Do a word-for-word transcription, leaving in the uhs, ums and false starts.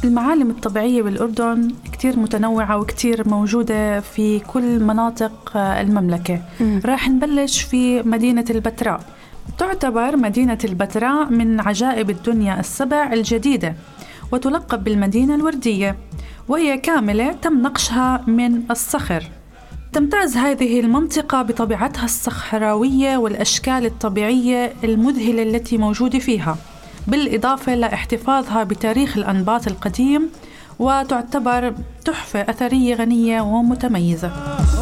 المعالم الطبيعية بالأردن كتير متنوعة وكتير موجودة في كل مناطق المملكة. م. راح نبلش في مدينة البتراء. تعتبر مدينة البتراء من عجائب الدنيا السبع الجديدة، وتلقب بالمدينة الوردية، وهي كاملة تم نقشها من الصخر. تمتاز هذه المنطقة بطبيعتها الصحراوية والأشكال الطبيعية المذهلة التي موجودة فيها، بالإضافة لاحتفاظها بتاريخ الأنباط القديم، وتعتبر تحفة أثرية غنية ومتميزة.